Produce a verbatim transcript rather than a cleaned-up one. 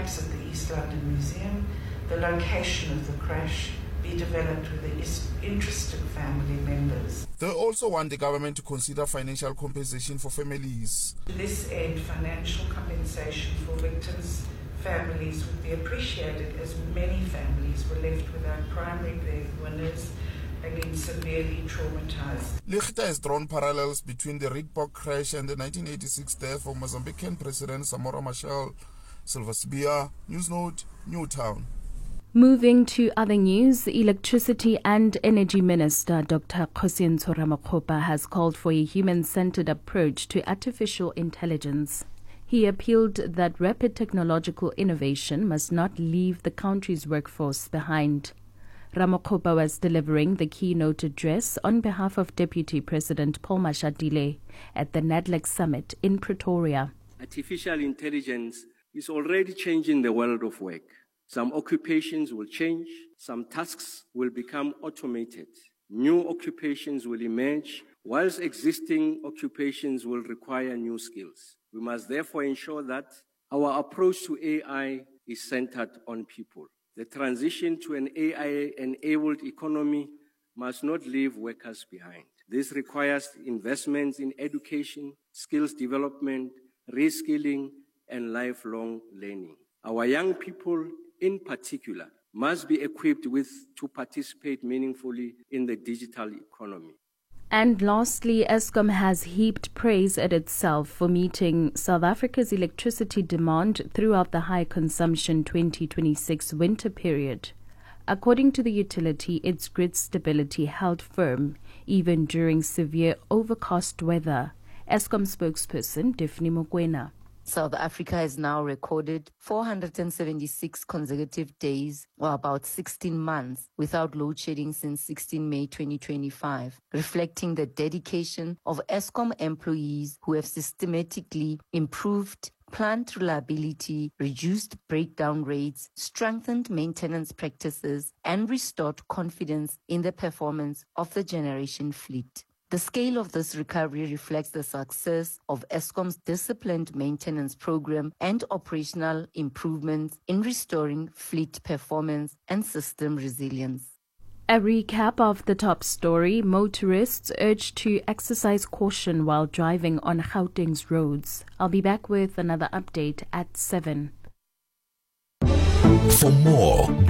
collapse of the East London Museum, the location of the crash be developed with the interested family members. They also want the government to consider financial compensation for families. To this end, financial compensation for victims' families would be appreciated, as many families were left without primary breadwinners and been severely traumatized. Lichta has drawn parallels between the Rietbok crash and the nineteen eighty-six death of Mozambican President Samora Machel. Silver Spear, Newsnote, Newtown. Moving to other news, Electricity and Energy Minister Doctor Kgosientsho Ramokgopa has called for a human-centered approach to artificial intelligence. He appealed that rapid technological innovation must not leave the country's workforce behind. Ramokgopa was delivering the keynote address on behalf of Deputy President Paul Mashatile at the NADLEC Summit in Pretoria. Artificial intelligence is already changing the world of work. Some occupations will change, some tasks will become automated, new occupations will emerge, whilst existing occupations will require new skills. We must therefore ensure that our approach to A I is centered on people. The transition to an A I-enabled economy must not leave workers behind. This requires investments in education, skills development, reskilling, and lifelong learning. Our young people, in particular, must be equipped with to participate meaningfully in the digital economy. And lastly, Eskom has heaped praise at itself for meeting South Africa's electricity demand throughout the high consumption twenty twenty-six winter period. According to the utility, its grid stability held firm even during severe overcast weather. Eskom spokesperson Daphne Mokoena. South Africa has now recorded four hundred seventy-six consecutive days, or about sixteen months, without load shedding since sixteenth of May twenty twenty-five, reflecting the dedication of Eskom employees who have systematically improved plant reliability, reduced breakdown rates, strengthened maintenance practices, and restored confidence in the performance of the generation fleet. The scale of this recovery reflects the success of Eskom's disciplined maintenance program and operational improvements in restoring fleet performance and system resilience. A recap of the top story: motorists urged to exercise caution while driving on Gauteng's roads. I'll be back with another update at seven. For more